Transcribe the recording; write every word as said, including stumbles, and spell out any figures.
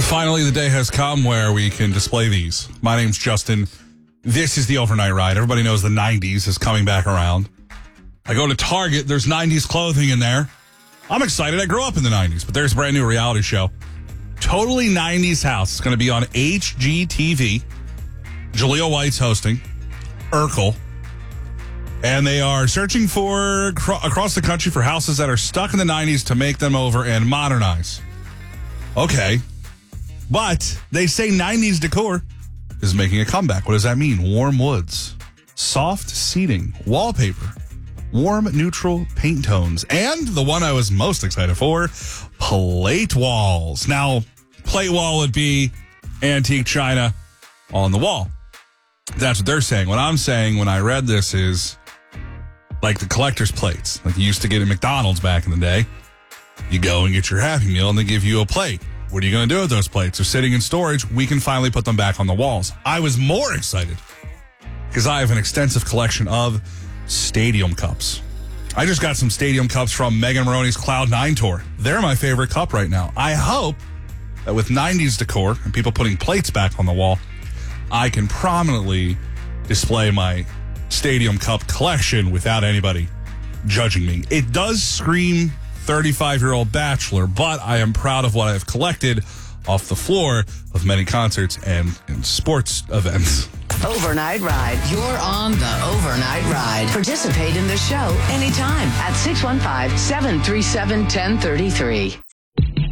Finally, the day has come where we can display these. My name's Justin. This is the Overnight Ride. Everybody knows the nineties is coming back around. I go to Target. There's nineties clothing in there. I'm excited. I grew up in the nineties, but there's a brand new reality show. Totally nineties House. It's going to be on H G T V. Jaleel White's hosting. Urkel. And they are searching for cro- across the country for houses that are stuck in the nineties to make them over and modernize. Okay. But they say nineties decor is making a comeback. What does that mean? Warm woods, soft seating, wallpaper, warm neutral paint tones, and the one I was most excited for, plate walls. Now, plate wall would be antique china on the wall. That's what they're saying. What I'm saying when I read this is like the collector's plates, like you used to get at McDonald's back in the day. You go and get your Happy Meal and they give you a plate. What are you going to do with those plates? They're sitting in storage. We can finally put them back on the walls. I was more excited because I have an extensive collection of stadium cups. I just got some stadium cups from Megan Maroney's Cloud nine tour. They're my favorite cup right now. I hope that with nineties decor and people putting plates back on the wall, I can prominently display my stadium cup collection without anybody judging me. It does scream thirty-five-year-old bachelor, but I am proud of what I've collected off the floor of many concerts and, and sports events. Overnight Ride. You're on the Overnight Ride. Participate in the show anytime at six one five, seven three seven, one zero three three.